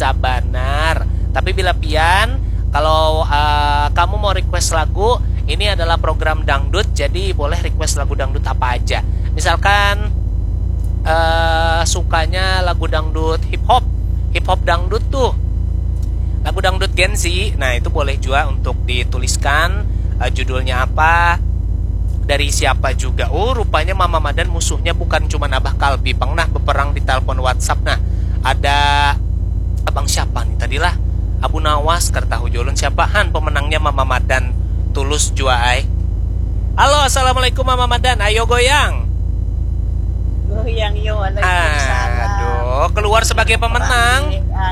Sabanar. Tapi bila pian, kalau kamu mau request lagu, ini adalah program dangdut, jadi boleh request lagu dangdut apa aja. Misalkan sukanya lagu dangdut hip hop dangdut tuh, lagu dangdut Gen Z. Nah itu boleh juga untuk dituliskan judulnya apa, dari siapa juga. Oh rupanya Mama Madan musuhnya bukan cuma Abah Kalbi, pernah berperang di telepon WhatsApp. Nah ada abang siapa nih tadilah, Abu Nawas kertahu jolon siapa han pemenangnya Mama Madan tulus juai. Halo assalamualaikum Mama Madan, ayo goyang. Goyang yo, waalaikumsalam. Aduh, keluar sebagai pemenang.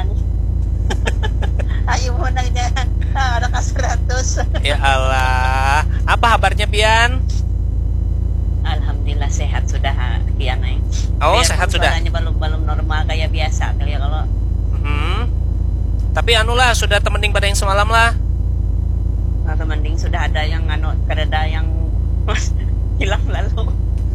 Ayo menang jangan ada ke 100. Ya Allah, apa kabarnya Pian? Alhamdulillah sehat sudah Pian. Oh sehat sudah. Belum normal kayak biasa kali ya kalau. Tapi anulah sudah temending pada yang semalam lah. Nah, temending sudah ada yang kereda yang hilang lalu.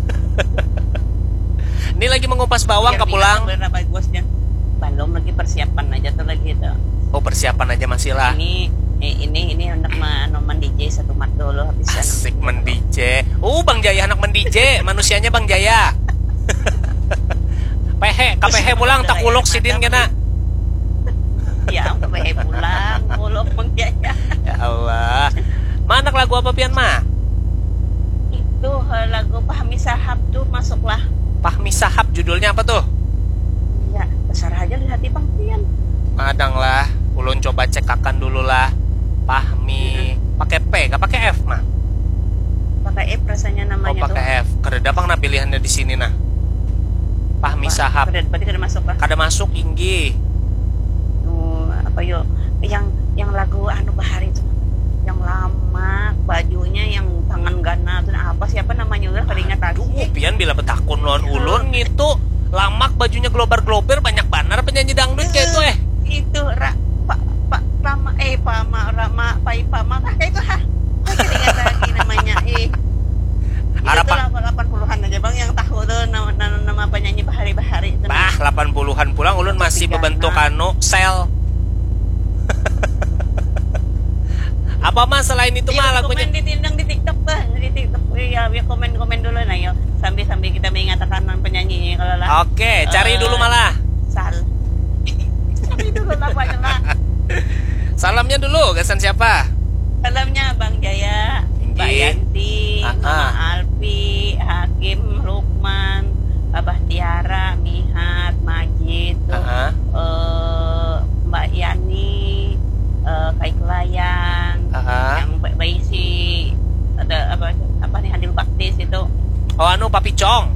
Ini lagi mengupas bawang ke pulang. Berapa bosnya? Belum lagi persiapan aja tuh lagi itu. Oh persiapan aja masih lah. Ini hendak mendj satu mat dulu habis. Asik mendj. Bang Jaya anak mendj, manusianya Bang Jaya. KPH pulang tak uluk sidin kena. Ya KPH pulang uluk Bang Jaya. Ya Allah. Mana lagu apa Pian mah? Itu lagu Pahmi Sahab tuh masuklah. Pahmi Sahab judulnya apa tuh? Ya, besar aja di hati Bang Pian. Madang lah, ulun coba cekakan dulu lah. Pahmi, pakai P, gak pakai F mah? Pakai F rasanya namanya tuh. Oh pakai F, kereda bang nah pilihannya di sini nah. Pahmi Sahab. Berarti kada masuk lah. Kada masuk inggi. Apa yo? Yang lagu anu Bahari itu, yang lama, bajunya yang tangan gana tuh apa siapa namanya udah kada ingat lagi. Pian bila betakun lawan ulun gitu. Lamak bajunya glober-glober banyak banar penyanyi dangdut kayak itu Itu Rama kayak itu ingat lagi namanya itu 80-an aja bang yang tahu tuh nama penyanyi Bahari itu. 80-an pulang ulun masih berbentuk sel. Apa mah selain itu mah lagunya komen di TikTok tuh, ya komen dulu nah yo sambil kita mengatakan penyanyi kalau lah. Oke, cari dulu malah. Cari dulu lah banyak lah. Salamnya dulu, gasan siapa? Salamnya Bang Jaya, Mbak Yanti, Mama Alfi, Hakim, Lukman, Abah Tiara, Mihat, Majid, Mbak Yani, Kai Kelayang, yang bayi si ada apa nih Handil Baktis itu. Oh anu Papi Cong.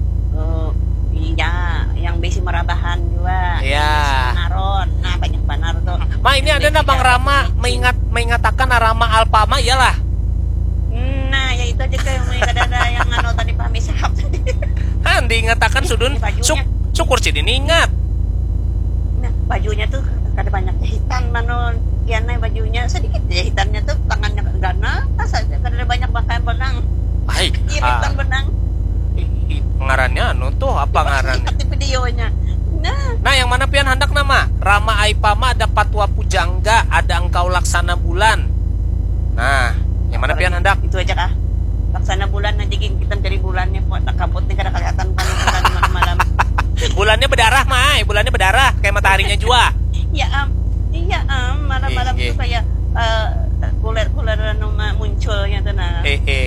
Iya, yang besi merabahan juga. Iya. Naron. Nah, banyak banar tuh. Ma ini ada na Bang Rama mengatakan Rama Alpama iyalah. Nah, ya itu aja kayak ada yang anu tadi Pahmi Sahab tadi. Andi ngatakan sudun syukur sih ingat. Nah, bajunya tuh ada banyak jahitan manon. Kiana bajunya sedikit jahitannya tuh tangannya gana, ada banyak pakaian benang. Hai, iritan benang. Ngarannya anu tuh apa ngarannya? Di videonya. Nah, yang mana pian hendak nama? Rama Aipama ada Patwa Pujangga, ada Engkau Laksana Bulan. Nah, yang mana pian hendak? Itu aja kah? Laksana Bulan nanti kita cari bulannya buat kabut nih kada kelihatan bulan malam-malam. Bulannya berdarah, Mai. Bulannya berdarah kayak mataharinya jua. Iya, malam-malam tuh kayak kuler-kuler munculnya tuh nah.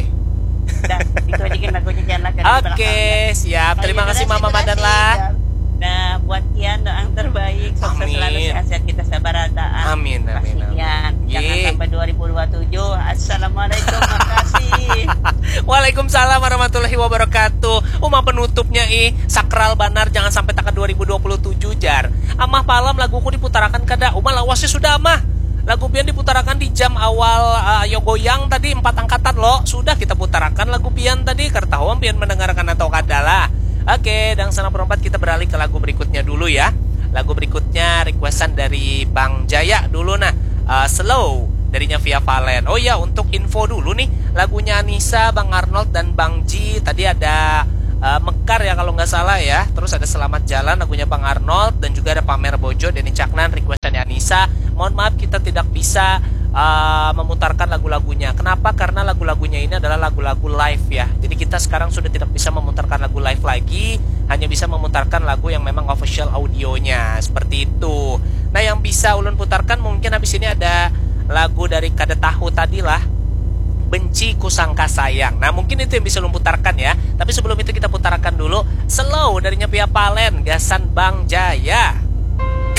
Itu aja kan lagunya jangan lah. Oke, siap. Terima kasih Mama Madan lah. Nah, buat Kian doa yang terbaik, sukses selalu, sehat-sehat kita sabarata. Amin. Kian, jangan sampai 2027. Assalamualaikum, makasih. Waalaikumsalam warahmatullahi wabarakatuh. Umah penutupnya sakral banar jangan sampai takat 2027 jar. Amah palam laguku diputarakan kada. Umah lawasnya sudah amah. Lagu Pian diputarakan di jam awal Ayo Goyang tadi 4 angkatan loh. Sudah kita putarakan lagu Pian tadi. Kertahuan Pian mendengarkan atau kada lah. Oke, dan sana perempat kita beralih ke lagu berikutnya dulu ya. Lagu berikutnya requestan dari Bang Jaya dulu nah. Slow darinya Via Valen. Oh ya, untuk info dulu nih, lagunya Anissa, Bang Arnold dan Bang Ji. Tadi ada Mekar ya kalau nggak salah ya. Terus ada Selamat Jalan lagunya Bang Arnold dan juga ada Pamer Bojo Denny Caknan requestannya Anissa. bisa, mohon maaf kita tidak bisa memutarkan lagu-lagunya. Kenapa? Karena lagu-lagunya ini adalah lagu-lagu live ya. Jadi kita sekarang sudah tidak bisa memutarkan lagu live lagi, hanya bisa memutarkan lagu yang memang official audionya, seperti itu. Nah, yang bisa ulun putarkan mungkin habis ini ada lagu dari Kada Tahu tadi lah, Benci Ku Sangka Sayang. Nah, mungkin itu yang bisa ulun putarkan ya. Tapi sebelum itu kita putarkan dulu Slow dari Via Valen, Gasan Bang Jaya.